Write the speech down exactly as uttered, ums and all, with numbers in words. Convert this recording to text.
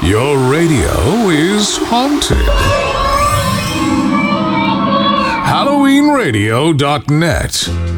Your radio is haunted. Halloween Radio dot net